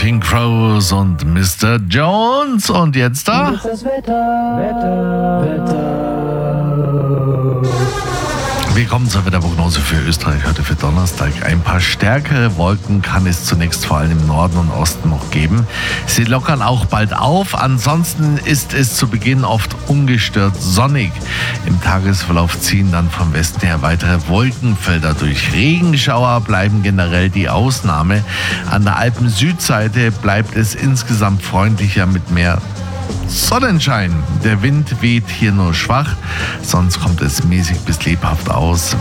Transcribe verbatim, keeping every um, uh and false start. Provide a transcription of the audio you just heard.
Counting Crows und Mister Jones. Und jetzt da? Und jetzt das Wetter, Wetter, Wetter. Willkommen zur Wetterprognose für Österreich heute für Donnerstag. Ein paar stärkere Wolken kann es zunächst vor allem im Norden und Osten noch geben. Sie lockern auch bald auf. Ansonsten ist es zu Beginn oft ungestört sonnig. Im Tagesverlauf ziehen dann vom Westen her weitere Wolkenfelder durch. Regenschauer bleiben generell die Ausnahme. An der Alpen-Südseite bleibt es insgesamt freundlicher mit mehr Sonnenschein. Der Wind weht hier nur schwach, sonst kommt es mäßig bis lebhaft aus.